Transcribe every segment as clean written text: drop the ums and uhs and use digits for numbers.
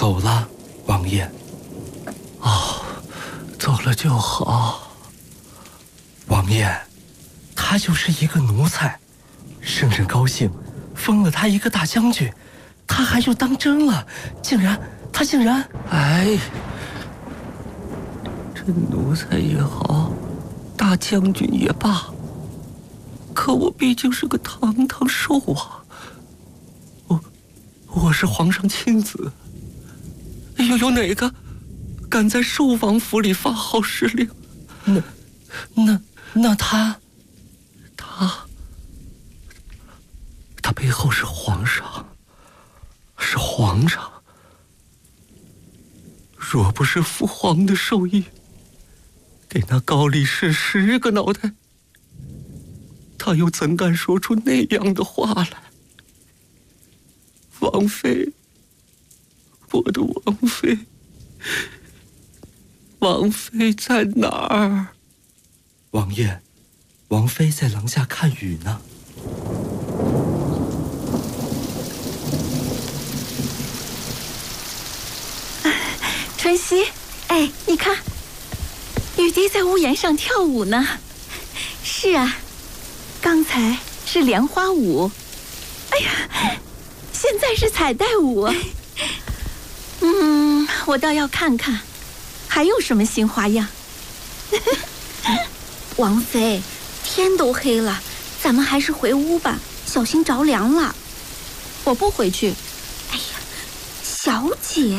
走了，王爷。 哦，走了就好。 王爷，他就是一个奴才，圣人高兴，封了他一个大将军，他还就当真了，他竟然…… 哎，这奴才也好，大将军也罢，可我毕竟是个堂堂寿王，我是皇上亲子，有哪个敢在寿王府里发号施令？ 那他背后是皇上，是皇上。若不是父皇的授意，给那高力士10个脑袋，他又怎敢说出那样的话来？王妃，我的王妃，王妃在哪儿？ 王爷，王妃在廊下看雨呢。 春熙，哎，你看，雨滴在屋檐上跳舞呢。是啊，刚才是莲花舞，哎呀，现在是彩带舞。我倒要看看，还有什么新花样。 王妃，天都黑了，咱们还是回屋吧，小心着凉了。 我不回去。 哎呀，小姐。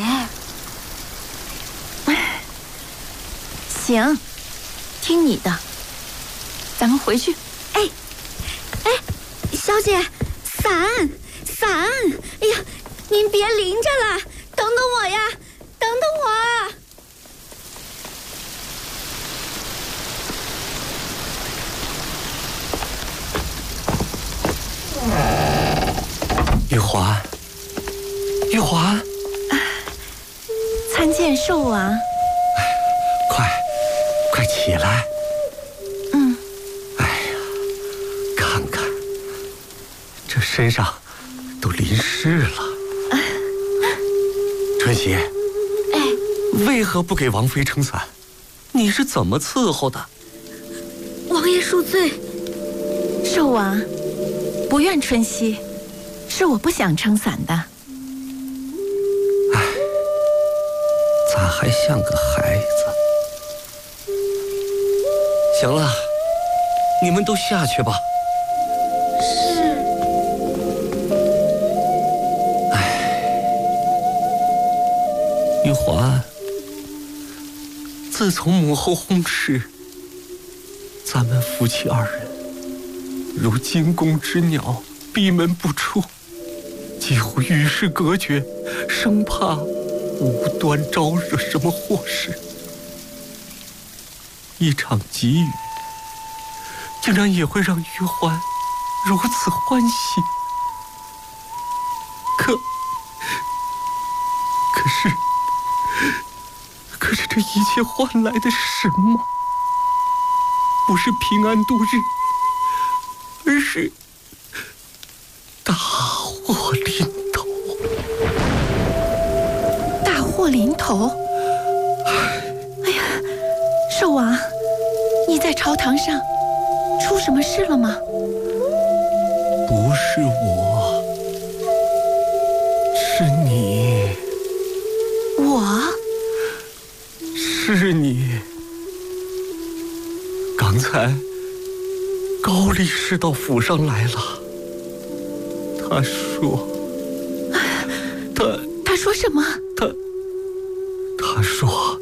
行，听你的，咱们回去。 哎，小姐，伞！哎呀，您别淋着了，等等我呀，等等我啊！ 玉环， 参见寿王。 快起来！哎呀，看看，这身上都淋湿了。春熙，为何不给王妃撑伞？你是怎么伺候的？ 王爷恕罪。 寿王，不怨春熙，是我不想撑伞的。 咋还像个孩子？行了，你们都下去吧。 是。 玉环，自从母后薨逝，咱们夫妻2人如惊弓之鸟，闭门不出，几乎与世隔绝，生怕无端招惹什么祸事。一场急雨，竟然也会让玉环如此欢喜。可是这一切换来的是什么？不是平安度日，而是大祸临头。 大祸临头！哎呀，寿王，你在朝堂上出什么事了吗？ 不是我，是你。 我？ 是你。刚才高力士到府上来了，他说， 他说什么？ 他说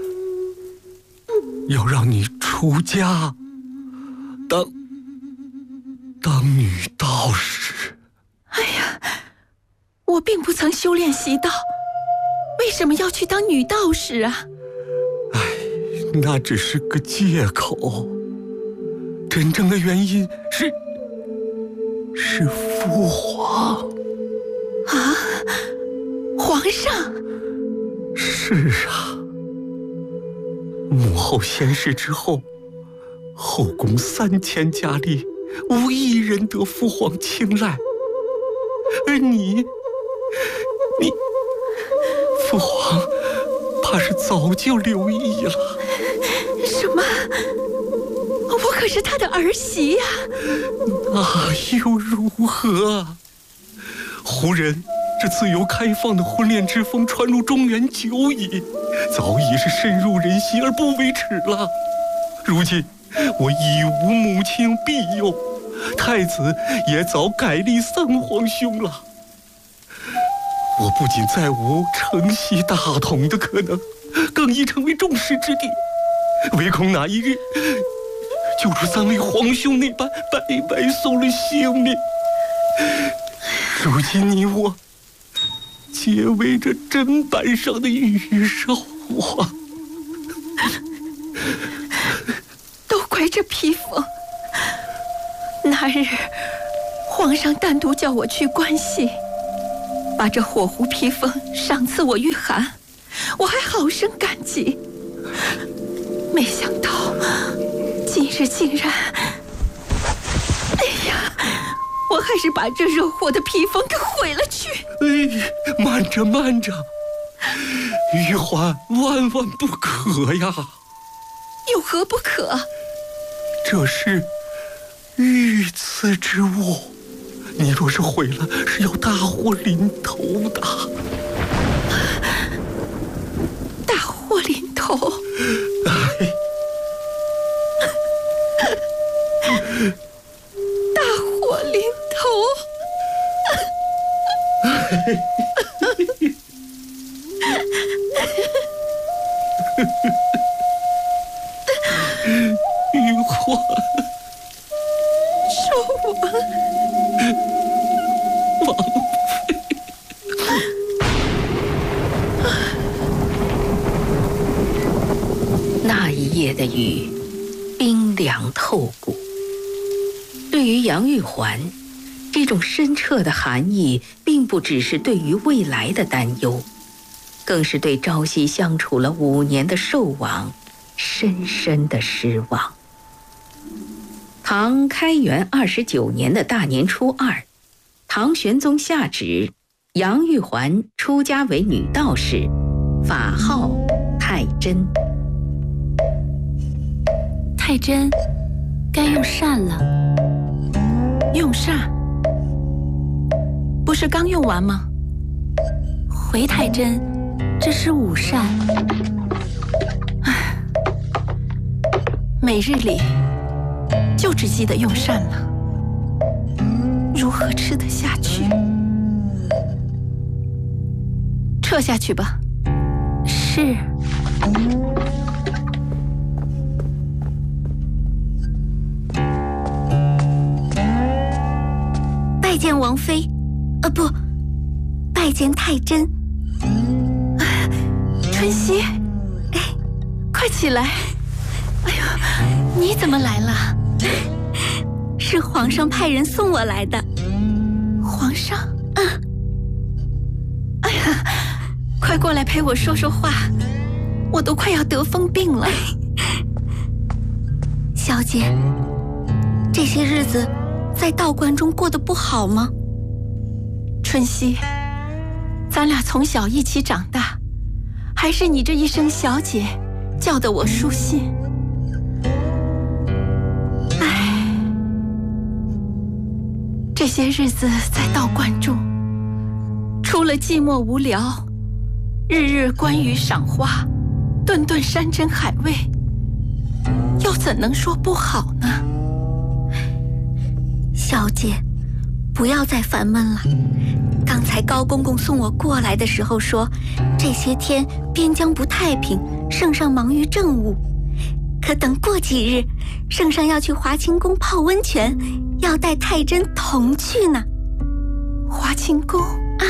要让你出家，当女道士。 哎呀，我并不曾修炼习道，为什么要去当女道士啊？ 那只是个借口，真正的原因是父皇。 啊，皇上？ 是啊，母后仙逝之后，后宫3000佳丽，无一人得父皇青睐，而你父皇怕是早就留意了。 什么？我可是他的儿媳呀！ 那又如何？胡人这自由开放的婚恋之风传入中原久矣，早已是深入人心而不为耻了。如今我已无母亲庇佑，太子也早改立三皇兄了。我不仅再无承袭大统的可能，更已成为众矢之的，唯恐哪一日就如三位皇兄那般白白送了性命。如今你我皆为这砧板上的鱼肉啊！ 都怪这披风。那日皇上单独叫我去关系，把这火狐披风赏赐我御寒，我还好生感激。没想到今日竟然……哎呀，我还是把这惹祸的披风给毁了去。 哎，慢着慢着，玉环万万不可呀！ 有何不可？ 这是御赐之物，你若是毁了，是要大祸临头的。 大祸临头？大祸临头？ 玉环， 寿王， 王妃。 那一夜的雨，冰凉透骨。对于杨玉环，这种深彻的寒意，并不只是对于未来的担忧，更是对朝夕相处了5年的寿王深深的失望。唐开元29年的大年初2，唐玄宗下旨，杨玉环出家为女道士，法号太真。 太真，该用膳了。用膳？不是刚用完吗？回太真，这是午膳。唉，每日里就只记得用膳了，如何吃得下去？撤下去吧。是。 拜见王妃，不，拜见太真。 春熙，哎，快起来！哎呦，你怎么来了？ 是皇上派人送我来的。 皇上？哎呀，快过来陪我说说话，我都快要得疯病了。 小姐，这些日子在道观中过得不好吗？ 春熙，咱俩从小一起长大，还是你这一声小姐叫得我舒心。唉，这些日子在道观中，除了寂寞无聊，日日观鱼赏花，顿顿山珍海味，又怎能说不好呢？ 小姐，不要再烦闷了。刚才高公公送我过来的时候说，这些天边疆不太平，圣上忙于政务。可等过几日，圣上要去华清宫泡温泉，要带太真同去呢。 华清宫啊！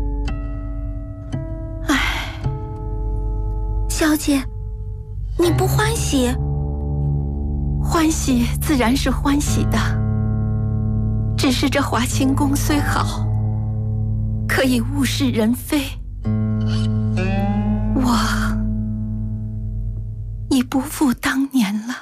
唉， 小姐，你不欢喜？ 欢喜自然是欢喜的，只是这华清宫虽好，可以物是人非，我已不复当年了。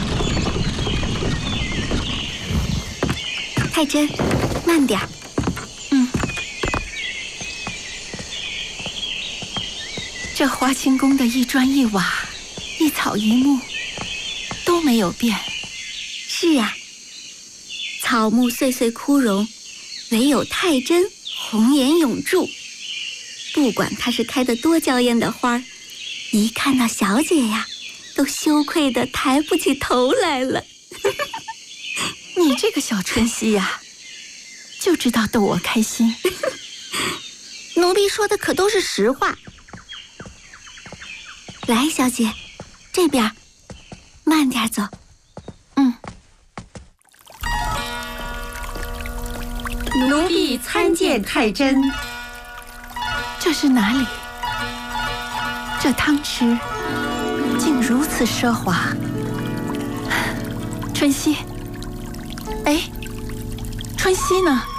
太真，慢点儿。 这华清宫的一砖一瓦、一草一木都没有变。 是啊，草木岁岁枯荣，唯有太真红颜永驻。不管它是开得多娇艳的花儿，一看到小姐呀，都羞愧得抬不起头来了。 你这个小春熙呀，就知道逗我开心。 奴婢说的可都是实话。来，小姐，这边，慢点走。 奴婢参见太真。 这是哪里？这汤池竟如此奢华。春熙，哎，春熙呢？